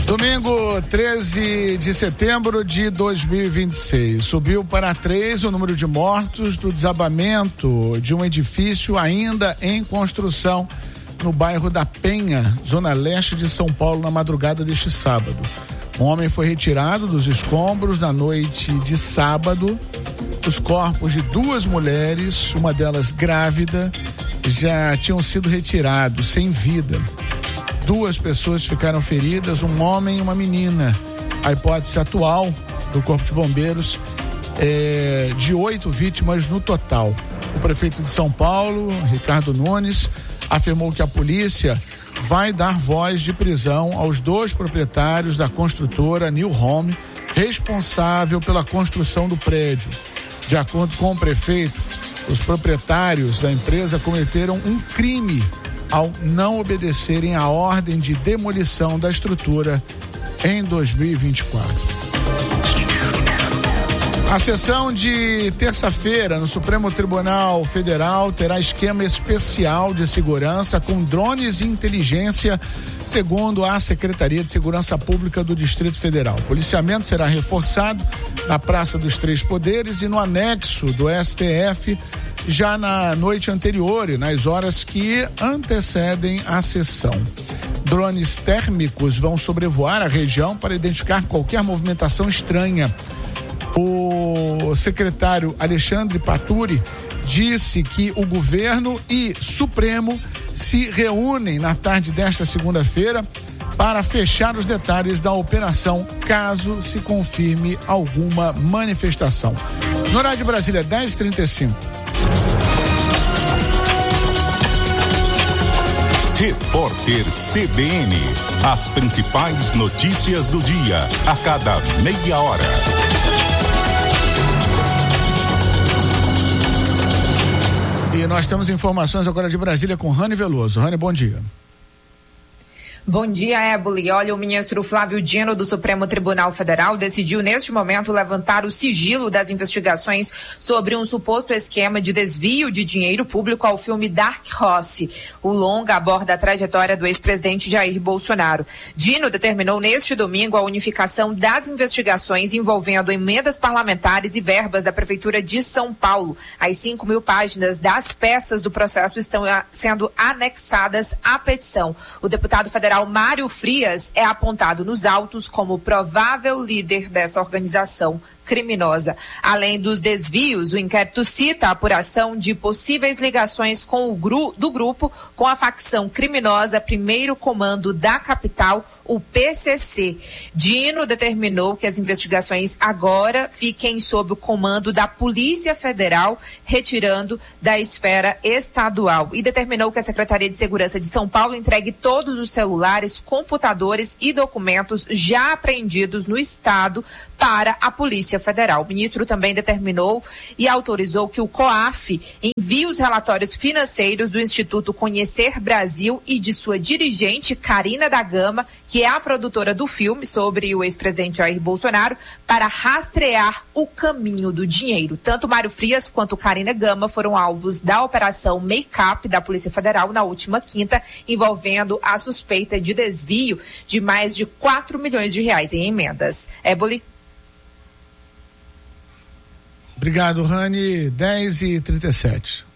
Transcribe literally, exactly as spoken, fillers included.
Domingo, treze de setembro de dois mil e vinte e seis. Subiu para três o número de mortos do desabamento de um edifício ainda em construção no bairro da Penha, zona leste de São Paulo, na madrugada deste sábado. Um homem foi retirado dos escombros na noite de sábado. Os corpos de duas mulheres, uma delas grávida, já tinham sido retirados sem vida. Duas pessoas ficaram feridas, um homem e uma menina. A hipótese atual do Corpo de Bombeiros é de oito vítimas no total. O prefeito de São Paulo, Ricardo Nunes, afirmou que a polícia vai dar voz de prisão aos dois proprietários da construtora New Home, responsável pela construção do prédio. De acordo com o prefeito, os proprietários da empresa cometeram um crime ao não obedecerem à ordem de demolição da estrutura em dois mil e vinte e quatro. A sessão de terça-feira no Supremo Tribunal Federal terá esquema especial de segurança com drones e inteligência, segundo a Secretaria de Segurança Pública do Distrito Federal. O policiamento será reforçado na Praça dos Três Poderes e no anexo do S T F já na noite anterior e nas horas que antecedem a sessão. Drones térmicos vão sobrevoar a região para identificar qualquer movimentação estranha. O secretário Alexandre Paturi disse que o governo e Supremo se reúnem na tarde desta segunda-feira para fechar os detalhes da operação, caso se confirme alguma manifestação. No horário de Brasília, dez e trinta e cinco. Repórter C B N. As principais notícias do dia, a cada meia hora. E nós temos informações agora de Brasília com Rani Veloso. Rani, bom dia. Bom dia, Éboli. Olha, o ministro Flávio Dino do Supremo Tribunal Federal decidiu neste momento levantar o sigilo das investigações sobre um suposto esquema de desvio de dinheiro público ao filme Dark Horse. O longa aborda a trajetória do ex-presidente Jair Bolsonaro. Dino determinou neste domingo a unificação das investigações envolvendo emendas parlamentares e verbas da Prefeitura de São Paulo. As cinco mil páginas das peças do processo estão sendo anexadas à petição. O deputado federal Mário Frias é apontado nos autos como provável líder dessa organização criminosa. Além dos desvios, o inquérito cita a apuração de possíveis ligações com o gru, do grupo com a facção criminosa Primeiro Comando da Capital, o P C C. Dino determinou que as investigações agora fiquem sob o comando da Polícia Federal, retirando da esfera estadual, e determinou que a Secretaria de Segurança de São Paulo entregue todos os celulares, computadores e documentos já apreendidos no estado para a Polícia Federal. O ministro também determinou e autorizou que o COAF envie os relatórios financeiros do Instituto Conhecer Brasil e de sua dirigente, Carina da Gama, que é a produtora do filme sobre o ex-presidente Jair Bolsonaro, para rastrear o caminho do dinheiro. Tanto Mário Frias quanto Carina Gama foram alvos da operação Make-up da Polícia Federal na última quinta, envolvendo a suspeita de desvio de mais de quatro milhões de reais em emendas. Éboli. Obrigado, Rani. dez e trinta e sete.